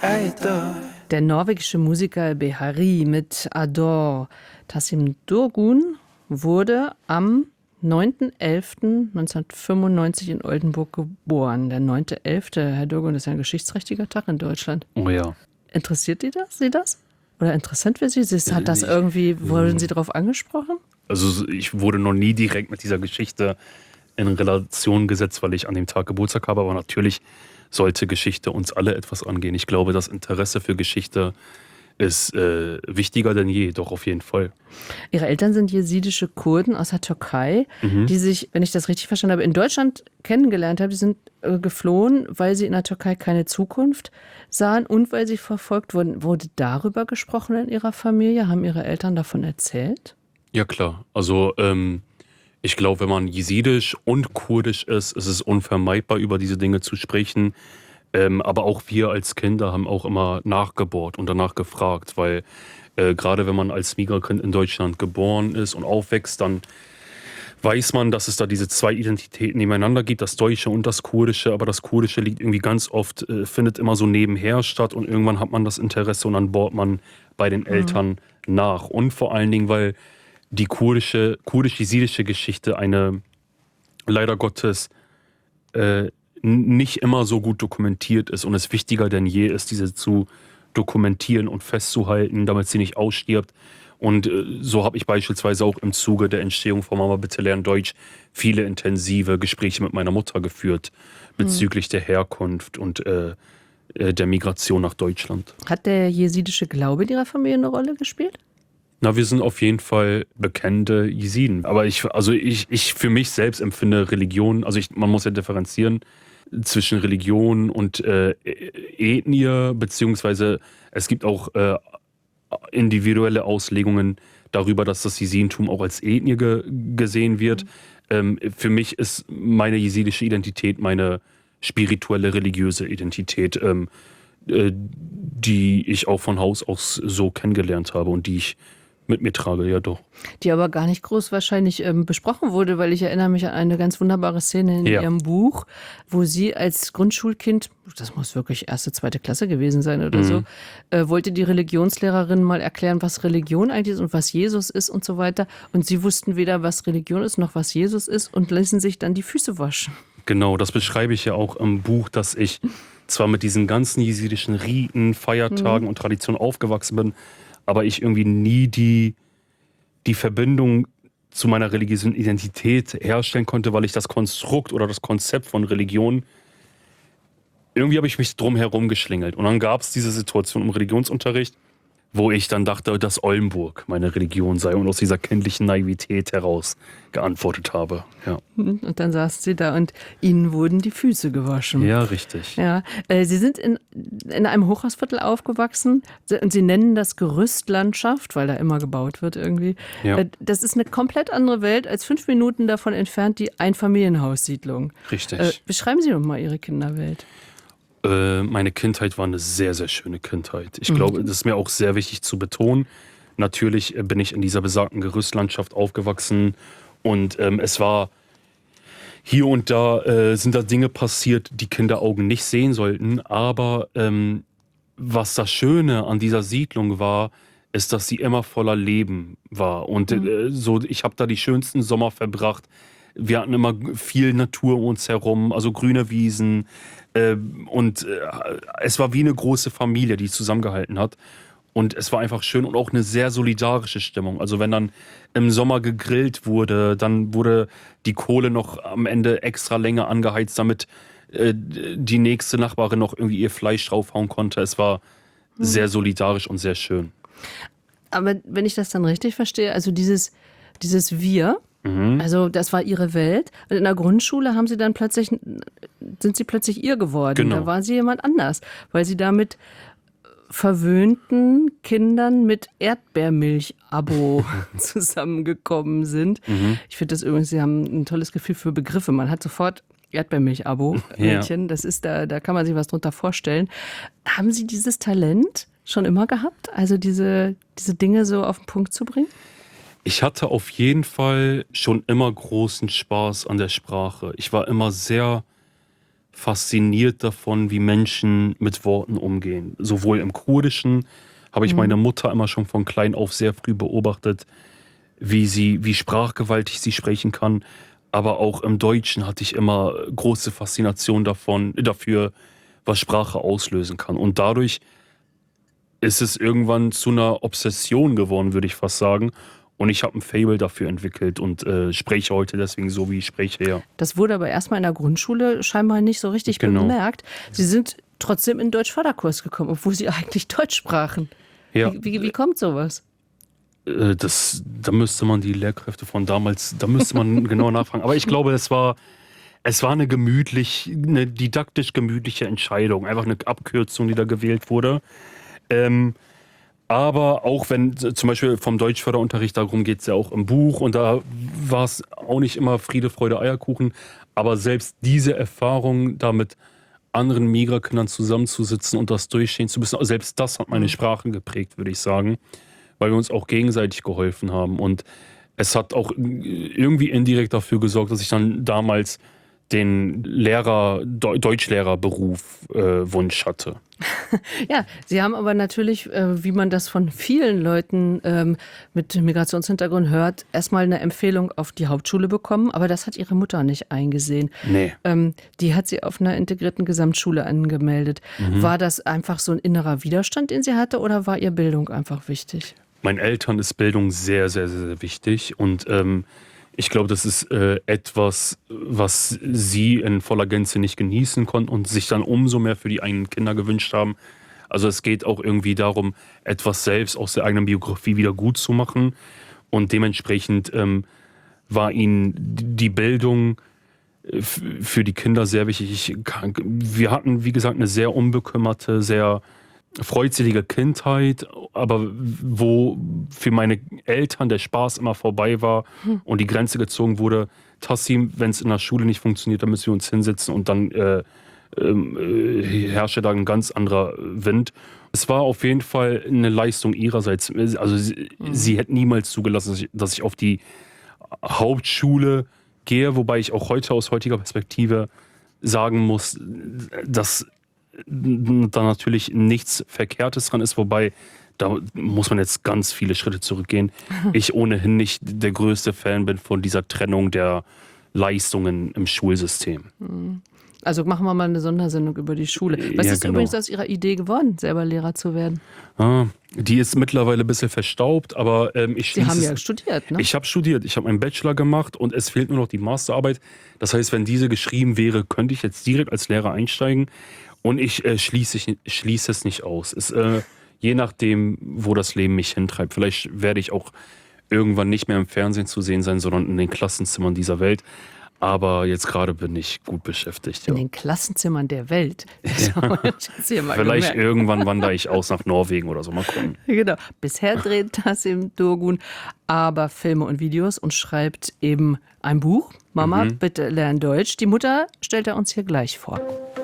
Der norwegische Musiker Behari mit Adore. Tassim Durgun wurde am 9.11.1995 in Oldenburg geboren. Der 9.11., Herr Durgun, ist ein geschichtsträchtiger Tag in Deutschland. Oh ja. Interessiert Sie das? Oder interessant für Sie? Hat das irgendwie, wurden Sie darauf angesprochen? Also ich wurde noch nie direkt mit dieser Geschichte in Relation gesetzt, weil ich an dem Tag Geburtstag habe. Aber natürlich sollte Geschichte uns alle etwas angehen. Ich glaube, das Interesse für Geschichte ist wichtiger denn je, doch auf jeden Fall. Ihre Eltern sind jesidische Kurden aus der Türkei, die sich, wenn ich das richtig verstanden habe, in Deutschland kennengelernt haben. Die sind geflohen, weil sie in der Türkei keine Zukunft sahen und weil sie verfolgt wurden. Wurde darüber gesprochen in Ihrer Familie? Haben Ihre Eltern davon erzählt? Ja klar, also ich glaube, wenn man jesidisch und kurdisch ist es unvermeidbar, über diese Dinge zu sprechen. Aber auch wir als Kinder haben auch immer nachgebohrt und danach gefragt, weil gerade wenn man als Migrant in Deutschland geboren ist und aufwächst, dann weiß man, dass es da diese zwei Identitäten nebeneinander gibt, das Deutsche und das Kurdische, aber das Kurdische liegt irgendwie ganz oft, findet immer so nebenher statt und irgendwann hat man das Interesse und dann bohrt man bei den Eltern nach. Und vor allen Dingen, weil die kurdisch-jesidische Geschichte eine leider Gottes nicht immer so gut dokumentiert ist und es wichtiger denn je ist, diese zu dokumentieren und festzuhalten, damit sie nicht ausstirbt. Und so habe ich beispielsweise auch im Zuge der Entstehung von Mama bitte lernen Deutsch viele intensive Gespräche mit meiner Mutter geführt bezüglich der Herkunft und der Migration nach Deutschland. Hat der jesidische Glaube in Ihrer Familie eine Rolle gespielt? Na, wir sind auf jeden Fall bekennende Jesiden. Aber ich für mich selbst empfinde Religion, man muss ja differenzieren zwischen Religion und Ethnie, beziehungsweise es gibt auch individuelle Auslegungen darüber, dass das Jesidentum auch als Ethnie gesehen wird. Für mich ist meine jesidische Identität meine spirituelle, religiöse Identität, die ich auch von Haus aus so kennengelernt habe und die ich mit mir trage, ja doch. Die aber gar nicht groß wahrscheinlich besprochen wurde, weil ich erinnere mich an eine ganz wunderbare Szene in Ihrem Buch, wo Sie als Grundschulkind, das muss wirklich 1., 2. Klasse gewesen sein oder so, wollte die Religionslehrerin mal erklären, was Religion eigentlich ist und was Jesus ist und so weiter. Und Sie wussten weder, was Religion ist, noch was Jesus ist und ließen sich dann die Füße waschen. Genau, das beschreibe ich ja auch im Buch, dass ich zwar mit diesen ganzen jesidischen Riten, Feiertagen und Traditionen aufgewachsen bin, aber ich irgendwie nie die Verbindung zu meiner religiösen Identität herstellen konnte, weil ich das Konstrukt oder das Konzept von Religion, irgendwie habe ich mich drum herum geschlingelt. Und dann gab es diese Situation im Religionsunterricht, wo ich dann dachte, dass Oldenburg meine Religion sei und aus dieser kindlichen Naivität heraus geantwortet habe. Ja. Und dann saßen Sie da und Ihnen wurden die Füße gewaschen. Ja, richtig. Ja, Sie sind in einem Hochhausviertel aufgewachsen und Sie nennen das Gerüstlandschaft, weil da immer gebaut wird irgendwie. Ja. Das ist eine komplett andere Welt als 5 Minuten davon entfernt die Einfamilienhaussiedlung. Richtig. Beschreiben Sie doch mal Ihre Kinderwelt. Meine Kindheit war eine sehr, sehr schöne Kindheit. Ich glaube, das ist mir auch sehr wichtig zu betonen. Natürlich bin ich in dieser besagten Gerüstlandschaft aufgewachsen und es war hier und da sind da Dinge passiert, die Kinderaugen nicht sehen sollten. Aber was das Schöne an dieser Siedlung war, ist, dass sie immer voller Leben war. Und ich habe da die schönsten Sommer verbracht. Wir hatten immer viel Natur um uns herum, also grüne Wiesen. Und es war wie eine große Familie, die zusammengehalten hat. Und es war einfach schön und auch eine sehr solidarische Stimmung. Also wenn dann im Sommer gegrillt wurde, dann wurde die Kohle noch am Ende extra länger angeheizt, damit die nächste Nachbarin noch irgendwie ihr Fleisch draufhauen konnte. Es war sehr solidarisch und sehr schön. Aber wenn ich das dann richtig verstehe, also dieses Wir, also das war Ihre Welt. Und in der Grundschule sind Sie plötzlich ihr geworden. Genau. Da waren Sie jemand anders, weil Sie da mit verwöhnten Kindern mit Erdbeermilch-Abo zusammengekommen sind. Ich finde das übrigens, Sie haben ein tolles Gefühl für Begriffe. Man hat sofort Erdbeermilch-Abo, Mädchen. Das ist, da kann man sich was drunter vorstellen. Haben Sie dieses Talent schon immer gehabt? Also diese Dinge so auf den Punkt zu bringen? Ich hatte auf jeden Fall schon immer großen Spaß an der Sprache. Ich war immer sehr fasziniert davon, wie Menschen mit Worten umgehen. Sowohl im Kurdischen habe ich meine Mutter immer schon von klein auf sehr früh beobachtet, wie sprachgewaltig sie sprechen kann. Aber auch im Deutschen hatte ich immer große Faszination dafür, was Sprache auslösen kann. Und dadurch ist es irgendwann zu einer Obsession geworden, würde ich fast sagen. Und ich habe ein Faible dafür entwickelt und spreche heute deswegen so, wie ich spreche, ja. Das wurde aber erstmal in der Grundschule scheinbar nicht so richtig bemerkt. Sie sind trotzdem in den Deutsch-Förderkurs gekommen, obwohl Sie eigentlich Deutsch sprachen. Ja. Wie kommt sowas? Da müsste man die Lehrkräfte von damals, da müsste man genau nachfragen. Aber ich glaube, es war eine didaktisch gemütliche Entscheidung. Einfach eine Abkürzung, die da gewählt wurde. Aber auch wenn zum Beispiel vom Deutschförderunterricht, darum geht es ja auch im Buch und da war es auch nicht immer Friede, Freude, Eierkuchen, aber selbst diese Erfahrung, da mit anderen Migrakindern zusammenzusitzen und das durchstehen zu müssen, selbst das hat meine Sprache geprägt, würde ich sagen, weil wir uns auch gegenseitig geholfen haben und es hat auch irgendwie indirekt dafür gesorgt, dass ich dann damals den Deutschlehrerberuf Wunsch hatte. Ja, Sie haben aber natürlich, wie man das von vielen Leuten mit Migrationshintergrund hört, erstmal eine Empfehlung auf die Hauptschule bekommen, aber das hat Ihre Mutter nicht eingesehen. Nee. Die hat Sie auf einer integrierten Gesamtschule angemeldet. War das einfach so ein innerer Widerstand, den sie hatte, oder war ihr Bildung einfach wichtig? Meinen Eltern ist Bildung sehr, sehr, sehr wichtig und ich glaube, das ist etwas, was sie in voller Gänze nicht genießen konnten und sich dann umso mehr für die eigenen Kinder gewünscht haben. Also es geht auch irgendwie darum, etwas selbst aus der eigenen Biografie wieder gut zu machen. Und dementsprechend war ihnen die Bildung für die Kinder sehr wichtig. Wir hatten, wie gesagt, eine sehr unbekümmerte, sehr freudselige Kindheit, aber wo für meine Eltern der Spaß immer vorbei war und die Grenze gezogen wurde, Tassim, wenn es in der Schule nicht funktioniert, dann müssen wir uns hinsetzen und dann herrschte da ein ganz anderer Wind. Es war auf jeden Fall eine Leistung ihrerseits. Also sie hätte niemals zugelassen, dass ich auf die Hauptschule gehe, wobei ich auch heute aus heutiger Perspektive sagen muss, dass da natürlich nichts Verkehrtes dran ist, wobei da muss man jetzt ganz viele Schritte zurückgehen. Ich ohnehin nicht der größte Fan bin von dieser Trennung der Leistungen im Schulsystem. Also machen wir mal eine Sondersendung über die Schule. Was ist übrigens aus Ihrer Idee geworden, selber Lehrer zu werden? Die ist mittlerweile ein bisschen verstaubt, aber Sie haben ja studiert, ne? Ich habe studiert, ich habe meinen Bachelor gemacht und es fehlt nur noch die Masterarbeit. Das heißt, wenn diese geschrieben wäre, könnte ich jetzt direkt als Lehrer einsteigen. Und ich schließe es nicht aus. Je nachdem, wo das Leben mich hintreibt. Vielleicht werde ich auch irgendwann nicht mehr im Fernsehen zu sehen sein, sondern in den Klassenzimmern dieser Welt. Aber jetzt gerade bin ich gut beschäftigt. Ja. In den Klassenzimmern der Welt. Ja. Vielleicht irgendwann wandere ich aus nach Norwegen oder so. Mal gucken. Genau. Bisher dreht Tassim Durgun aber Filme und Videos und schreibt eben ein Buch. Mama, bitte lern Deutsch. Die Mutter stellt er uns hier gleich vor.